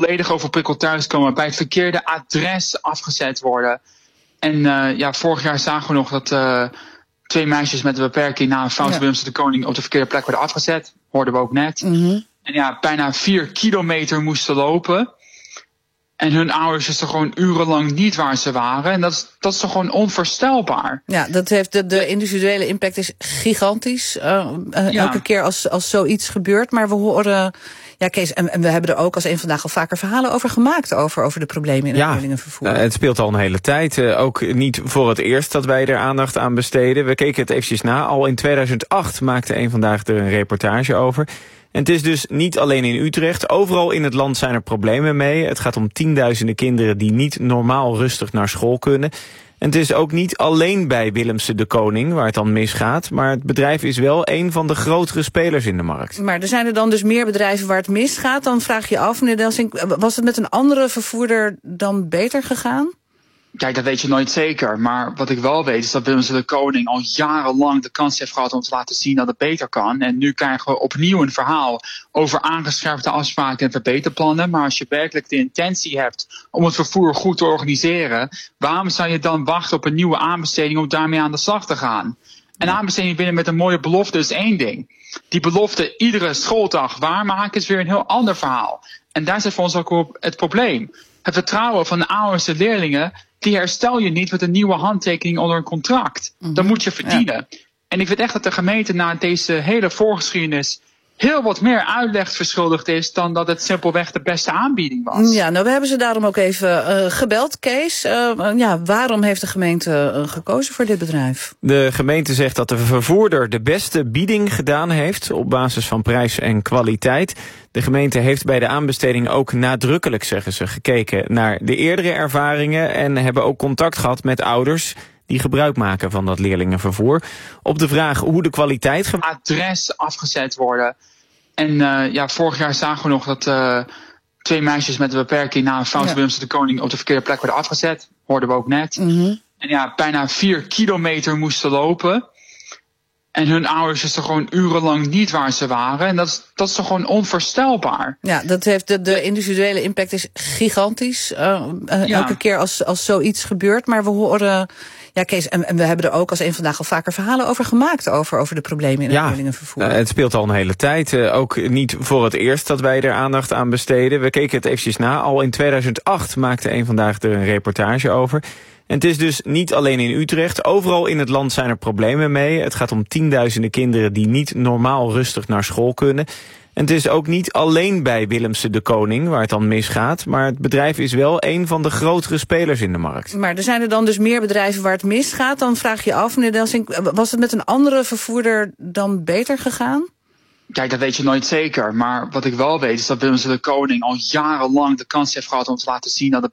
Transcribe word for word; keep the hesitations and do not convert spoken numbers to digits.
volledig overprikkeld thuiskomen, bij het verkeerde adres afgezet worden. En uh, ja, vorig jaar zagen we nog dat uh, twee meisjes met een beperking na een fout ja. Willemse de Koning op de verkeerde plek werden afgezet. Hoorden we ook net. Mm-hmm. En ja, bijna vier kilometer moesten lopen. En hun ouders is er gewoon urenlang niet waar ze waren. En dat is, dat is toch gewoon onvoorstelbaar. Ja, dat heeft de, de individuele impact is gigantisch. Uh, uh, ja. Elke keer als, als zoiets gebeurt. Maar we horen... Ja, Kees, en, en we hebben er ook als een vandaag al vaker verhalen over gemaakt. Over, over de problemen in het ja, leerlingenvervoer. Het speelt al een hele tijd. Uh, ook niet voor het eerst dat wij er aandacht aan besteden. We keken het eventjes na. Al in tweeduizend acht maakte een vandaag er een reportage over. En het is dus niet alleen in Utrecht. Overal in het land zijn er problemen mee. Het gaat om tienduizenden kinderen die niet normaal rustig naar school kunnen. En het is ook niet alleen bij Willemse de Koning waar het dan misgaat. Maar het bedrijf is wel een van de grotere spelers in de markt. Maar er zijn er dan dus meer bedrijven waar het misgaat. Dan vraag je je af, meneer Delsink, was het met een andere vervoerder dan beter gegaan? Kijk, dat weet je nooit zeker. Maar wat ik wel weet is dat Willemse de Koning al jarenlang de kans heeft gehad om te laten zien dat het beter kan. En nu krijgen we opnieuw een verhaal over aangescherpte afspraken en verbeterplannen. Maar als je werkelijk de intentie hebt om het vervoer goed te organiseren, waarom zou je dan wachten op een nieuwe aanbesteding om daarmee aan de slag te gaan? Een aanbesteding binnen met een mooie belofte is één ding. Die belofte iedere schooldag waarmaken is weer een heel ander verhaal. En daar zit voor ons ook op het probleem. Het vertrouwen van de ouders en leerlingen, die herstel je niet met een nieuwe handtekening onder een contract. Mm-hmm. Dat moet je verdienen. Ja. En ik vind echt dat de gemeente na deze hele voorgeschiedenis heel wat meer uitleg verschuldigd is dan dat het simpelweg de beste aanbieding was. Ja, nou we hebben ze daarom ook even uh, gebeld, Kees. Uh, ja, waarom heeft de gemeente uh, gekozen voor dit bedrijf? De gemeente zegt dat de vervoerder de beste bieding gedaan heeft op basis van prijs en kwaliteit. De gemeente heeft bij de aanbesteding ook nadrukkelijk, zeggen ze, gekeken naar de eerdere ervaringen en hebben ook contact gehad met ouders die gebruik maken van dat leerlingenvervoer. Op de vraag hoe de kwaliteit... Ge- adres afgezet worden. En uh, ja, vorig jaar zagen we nog dat uh, twee meisjes met een beperking na een fout ja. Willemse de Koning op de verkeerde plek werden afgezet. Hoorden we ook net. Mm-hmm. En ja, bijna vier kilometer moesten lopen. En hun ouders is er gewoon urenlang niet waar ze waren. En dat is, dat is toch gewoon onvoorstelbaar. Ja, dat heeft de, de individuele impact is gigantisch. Uh, uh, ja. Elke keer als, als zoiets gebeurt. Maar we horen... Ja, Kees, en, en we hebben er ook als een vandaag al vaker verhalen over gemaakt. Over, over de problemen in het ja, leerlingenvervoer. Uh, het speelt al een hele tijd. Uh, ook niet voor het eerst dat wij er aandacht aan besteden. We keken het eventjes na. Al in tweeduizend acht maakte een vandaag er een reportage over. En het is dus niet alleen in Utrecht. Overal in het land zijn er problemen mee. Het gaat om tienduizenden kinderen die niet normaal rustig naar school kunnen. En het is ook niet alleen bij Willemse de Koning waar het dan misgaat. Maar het bedrijf is wel een van de grotere spelers in de markt. Maar er zijn er dan dus meer bedrijven waar het misgaat. Dan vraag je je af, meneer Delsink, was het met een andere vervoerder dan beter gegaan? Kijk, dat weet je nooit zeker. Maar wat ik wel weet is dat Willemse de Koning al jarenlang de kans heeft gehad om te laten zien dat het